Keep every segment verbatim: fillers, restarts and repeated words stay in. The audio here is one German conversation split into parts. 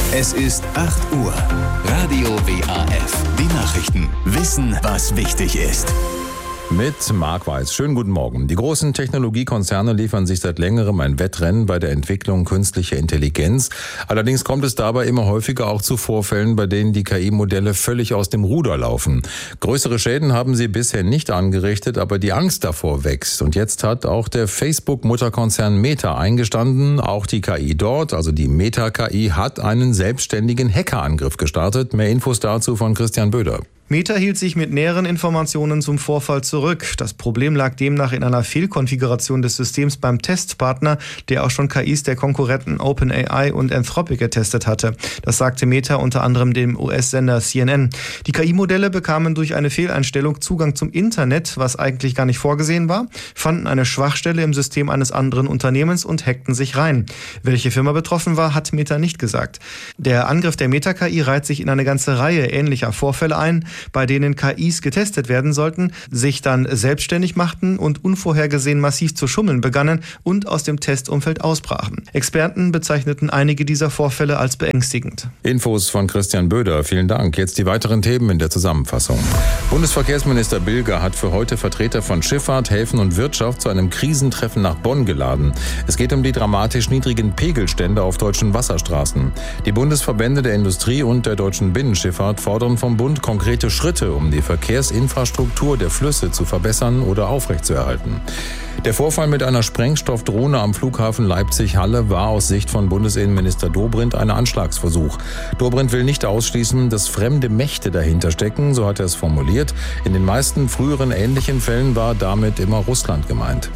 Es ist acht Uhr. Radio W A F. Die Nachrichten. Wissen, was wichtig ist. Mit Marc Weiß. Schönen guten Morgen. Die großen Technologiekonzerne liefern sich seit längerem ein Wettrennen bei der Entwicklung künstlicher Intelligenz. Allerdings kommt es dabei immer häufiger auch zu Vorfällen, bei denen die K I-Modelle völlig aus dem Ruder laufen. Größere Schäden haben sie bisher nicht angerichtet, aber die Angst davor wächst. Und jetzt hat auch der Facebook-Mutterkonzern Meta eingestanden, auch die K I dort, also die Meta-K I, hat einen selbstständigen Hackerangriff gestartet. Mehr Infos dazu von Christian Böder. Meta hielt sich mit näheren Informationen zum Vorfall zurück. Das Problem lag demnach in einer Fehlkonfiguration des Systems beim Testpartner, der auch schon K Is der Konkurrenten OpenAI und Anthropic getestet hatte. Das sagte Meta unter anderem dem U S-Sender C N N. Die K I-Modelle bekamen durch eine Fehleinstellung Zugang zum Internet, was eigentlich gar nicht vorgesehen war, fanden eine Schwachstelle im System eines anderen Unternehmens und hackten sich rein. Welche Firma betroffen war, hat Meta nicht gesagt. Der Angriff der Meta-K I reiht sich in eine ganze Reihe ähnlicher Vorfälle ein, bei denen K Is getestet werden sollten, sich dann selbstständig machten und unvorhergesehen massiv zu schummeln begannen und aus dem Testumfeld ausbrachen. Experten bezeichneten einige dieser Vorfälle als beängstigend. Infos von Christian Böder. Vielen Dank. Jetzt die weiteren Themen in der Zusammenfassung. Bundesverkehrsminister Bilger hat für heute Vertreter von Schifffahrt, Häfen und Wirtschaft zu einem Krisentreffen nach Bonn geladen. Es geht um die dramatisch niedrigen Pegelstände auf deutschen Wasserstraßen. Die Bundesverbände der Industrie und der deutschen Binnenschifffahrt fordern vom Bund konkrete Schritte, um die Verkehrsinfrastruktur der Flüsse zu verbessern oder aufrechtzuerhalten. Der Vorfall mit einer Sprengstoffdrohne am Flughafen Leipzig-Halle war aus Sicht von Bundesinnenminister Dobrindt ein Anschlagsversuch. Dobrindt will nicht ausschließen, dass fremde Mächte dahinter stecken, so hat er es formuliert. In den meisten früheren ähnlichen Fällen war damit immer Russland gemeint.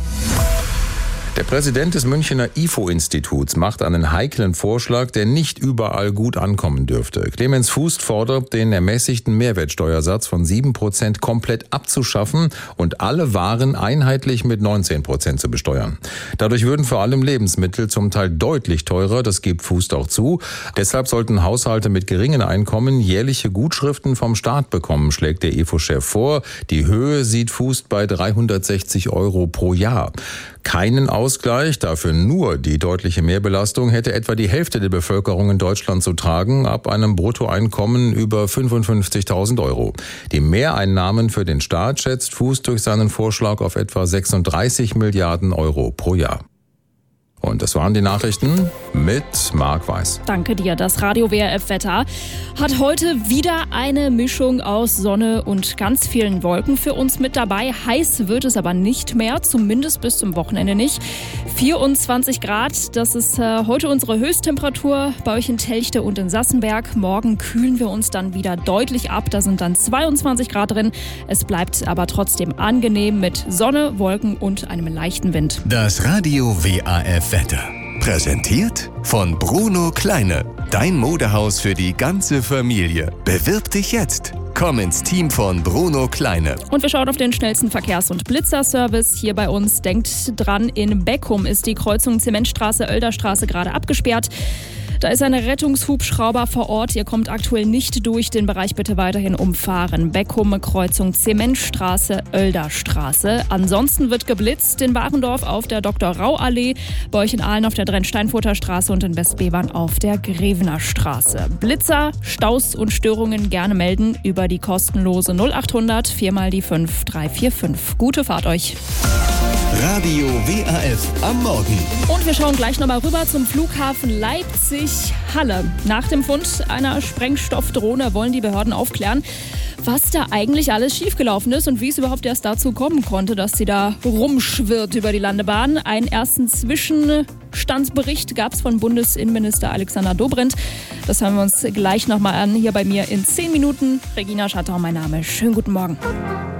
Der Präsident des Münchner I F O-Instituts macht einen heiklen Vorschlag, der nicht überall gut ankommen dürfte. Clemens Fuß fordert, den ermäßigten Mehrwertsteuersatz von sieben Prozent komplett abzuschaffen und alle Waren einheitlich mit neunzehn Prozent zu besteuern. Dadurch würden vor allem Lebensmittel zum Teil deutlich teurer, das gibt Fuß auch zu. Deshalb sollten Haushalte mit geringen Einkommen jährliche Gutschriften vom Staat bekommen, schlägt der I F O-Chef vor. Die Höhe sieht Fuß bei dreihundertsechzig Euro pro Jahr. Keinen Ausgleich, dafür nur die deutliche Mehrbelastung, hätte etwa die Hälfte der Bevölkerung in Deutschland zu tragen, ab einem Bruttoeinkommen über fünfundfünfzigtausend Euro. Die Mehreinnahmen für den Staat schätzt Fuß durch seinen Vorschlag auf etwa sechsunddreißig Milliarden Euro pro Jahr. Und das waren die Nachrichten mit Marc Weiß. Danke dir. Das Radio W R F-Wetter hat heute wieder eine Mischung aus Sonne und ganz vielen Wolken für uns mit dabei. Heiß wird es aber nicht mehr, zumindest bis zum Wochenende nicht. vierundzwanzig Grad, das ist äh, heute unsere Höchsttemperatur bei euch in Telchte und in Sassenberg. Morgen kühlen wir uns dann wieder deutlich ab. Da sind dann zweiundzwanzig Grad drin. Es bleibt aber trotzdem angenehm mit Sonne, Wolken und einem leichten Wind. Das Radio W A F Wetter. Präsentiert von Bruno Kleine. Dein Modehaus für die ganze Familie. Bewirb dich jetzt. Komm ins Team von Bruno Kleine. Und wir schauen auf den schnellsten Verkehrs- und Blitzerservice hier bei uns. Denkt dran, in Beckum ist die Kreuzung Zementstraße-Oelderstraße gerade abgesperrt. Da ist ein Rettungshubschrauber vor Ort. Ihr kommt aktuell nicht durch. Den Bereich bitte weiterhin umfahren. Beckum, Kreuzung Zementstraße, Oelderstraße. Ansonsten wird geblitzt in Warendorf auf der Doktor-Rau-Allee, bei euch in Aalen auf der Drenn-Steinfurter Straße und in Westbevern auf der Grevener Straße. Blitzer, Staus und Störungen gerne melden über die kostenlose null achthundert vier mal die fünf drei vier fünf. Gute Fahrt euch. Radio W A F am Morgen. Und wir schauen gleich nochmal rüber zum Flughafen Leipzig-Halle. Nach dem Fund einer Sprengstoffdrohne wollen die Behörden aufklären, was da eigentlich alles schiefgelaufen ist und wie es überhaupt erst dazu kommen konnte, dass sie da rumschwirrt über die Landebahn. Einen ersten Zwischenstandsbericht gab es von Bundesinnenminister Alexander Dobrindt. Das hören wir uns gleich nochmal an, hier bei mir in zehn Minuten. Regina Schattau, mein Name. Schönen guten Morgen.